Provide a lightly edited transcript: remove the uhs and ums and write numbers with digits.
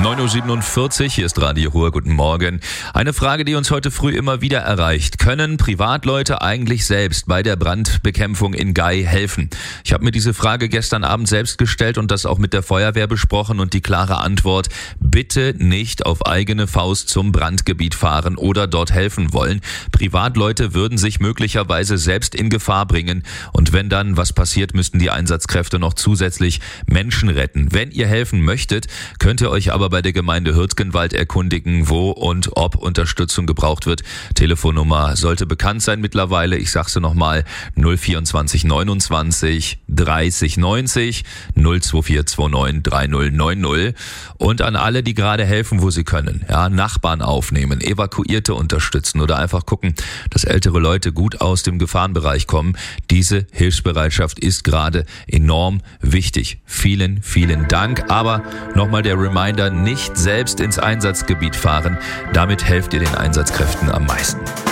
9.47 Uhr, hier ist Radio Ruhr, guten Morgen. Eine Frage, die uns heute früh immer wieder erreicht. Können Privatleute eigentlich selbst bei der Brandbekämpfung in Gay helfen? Ich habe mir diese Frage gestern Abend selbst gestellt und das auch mit der Feuerwehr besprochen und die klare Antwort: Bitte nicht auf eigene Faust zum Brandgebiet fahren oder dort helfen wollen. Privatleute würden sich möglicherweise selbst in Gefahr bringen und wenn dann was passiert, müssten die Einsatzkräfte noch zusätzlich Menschen retten. Wenn ihr helfen möchtet, könnt ihr euch aber bei der Gemeinde Hürtgenwald erkundigen, wo und ob Unterstützung gebraucht wird. Telefonnummer sollte bekannt sein mittlerweile. Ich sage sie nochmal: 024 29 30 90 02429 3090. Und an alle, die gerade helfen, wo sie können. Ja, Nachbarn aufnehmen, Evakuierte unterstützen oder einfach gucken, dass ältere Leute gut aus dem Gefahrenbereich kommen. Diese Hilfsbereitschaft ist gerade enorm wichtig. Vielen, vielen Dank. Aber nochmal der Reminder: nicht selbst ins Einsatzgebiet fahren. Damit helft ihr den Einsatzkräften am meisten.